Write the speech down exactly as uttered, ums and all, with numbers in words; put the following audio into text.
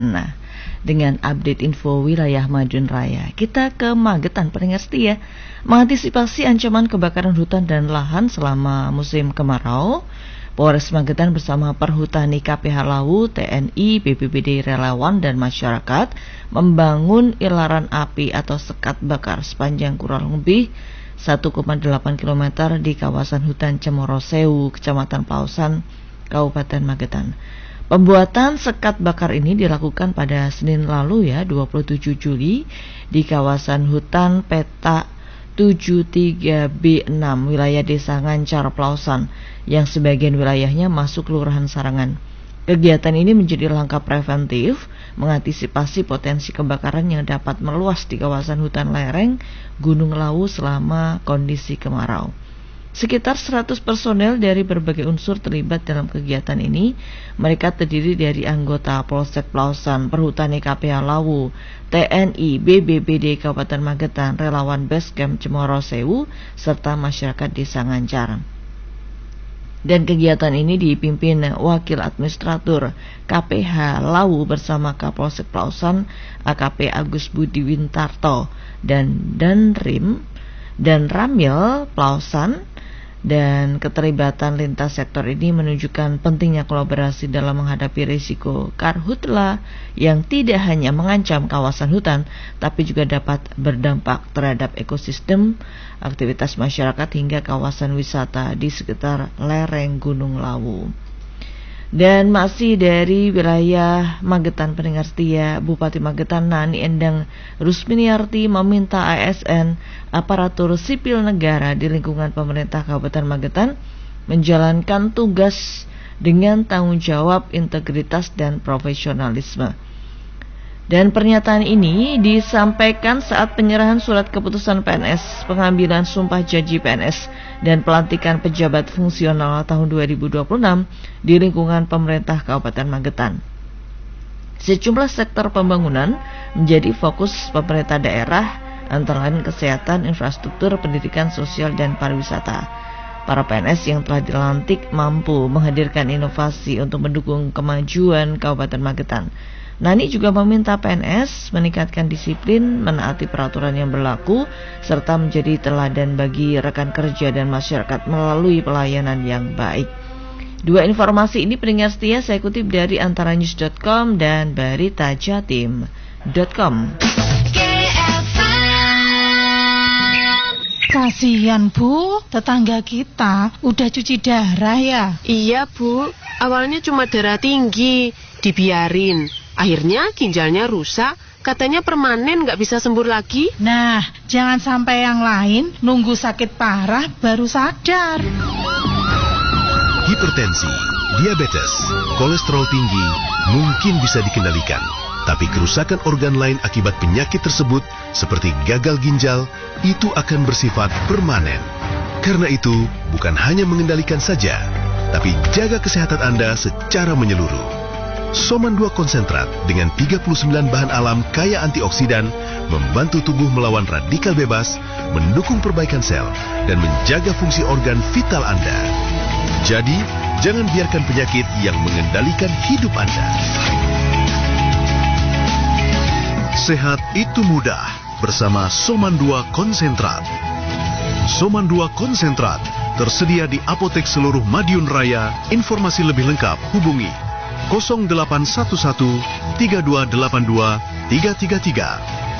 Nah, dengan update info wilayah Madiun Raya, kita ke Magetan, pendengar setia. Mengantisipasi ancaman kebakaran hutan dan lahan selama musim kemarau, Polres Magetan bersama Perhutani K P H Lawu, T N I, B P B D, relawan, dan masyarakat membangun ilaran api atau sekat bakar sepanjang kurang lebih satu koma delapan kilometer di kawasan hutan Cemoro Sewu, Kecamatan Pausan, Kabupaten Magetan. Pembuatan sekat bakar ini dilakukan pada Senin lalu ya, dua puluh tujuh Juli di kawasan hutan peta tujuh tiga B enam wilayah Desa Ngancar Plausan yang sebagian wilayahnya masuk Kelurahan Sarangan. Kegiatan ini menjadi langkah preventif mengantisipasi potensi kebakaran yang dapat meluas di kawasan hutan lereng Gunung Lawu selama kondisi kemarau. Sekitar seratus personel dari berbagai unsur terlibat dalam kegiatan ini. Mereka terdiri dari anggota Polsek Plausan, Perhutani K P H Lawu, T N I, B B B D Kabupaten Magetan, relawan Basecamp Cemoro Sewu, serta masyarakat Desa Ngancar. Dan kegiatan ini dipimpin Wakil Administrator K P H Lawu bersama Kapolsek Plausan, A K P Agus Budi Wintarto, dan Danrim dan Ramil Plausan. Dan keterlibatan lintas sektor ini menunjukkan pentingnya kolaborasi dalam menghadapi risiko karhutla yang tidak hanya mengancam kawasan hutan, tapi juga dapat berdampak terhadap ekosistem, aktivitas masyarakat hingga kawasan wisata di sekitar lereng Gunung Lawu. Dan masih dari wilayah Magetan, pendengar setia, Bupati Magetan Nani Endang Rusminiarti meminta A S N aparatur sipil negara di lingkungan pemerintah Kabupaten Magetan menjalankan tugas dengan tanggung jawab, integritas, dan profesionalisme. Dan pernyataan ini disampaikan saat penyerahan surat keputusan P N S, pengambilan sumpah janji P N S, dan pelantikan pejabat fungsional tahun dua ribu dua puluh enam di lingkungan pemerintah Kabupaten Magetan. Sejumlah sektor pembangunan menjadi fokus pemerintah daerah, antara lain kesehatan, infrastruktur, pendidikan, sosial, dan pariwisata. Para P N S yang telah dilantik mampu menghadirkan inovasi untuk mendukung kemajuan Kabupaten Magetan. Nani juga meminta P N S meningkatkan disiplin, menaati peraturan yang berlaku, serta menjadi teladan bagi rekan kerja dan masyarakat melalui pelayanan yang baik. Dua informasi ini pendengar setia saya kutip dari antaranews dot com dan baritajatim dot com. Kasihan Bu, tetangga kita udah cuci darah ya? Iya Bu, awalnya cuma darah tinggi, dibiarin. Akhirnya ginjalnya rusak, katanya permanen gak bisa sembuh lagi. Nah, jangan sampai yang lain nunggu sakit parah baru sadar. Hipertensi, diabetes, kolesterol tinggi mungkin bisa dikendalikan. Tapi kerusakan organ lain akibat penyakit tersebut seperti gagal ginjal itu akan bersifat permanen. Karena itu bukan hanya mengendalikan saja, tapi jaga kesehatan Anda secara menyeluruh. Soman dua konsentrat dengan tiga puluh sembilan bahan alam kaya antioksidan membantu tubuh melawan radikal bebas, mendukung perbaikan sel, dan menjaga fungsi organ vital Anda. Jadi, jangan biarkan penyakit yang mengendalikan hidup Anda. Sehat itu mudah bersama Soman dua konsentrat. Soman dua konsentrat tersedia di apotek seluruh Madiun Raya. Informasi lebih lengkap hubungi nol delapan satu satu tiga dua delapan dua tiga tiga tiga.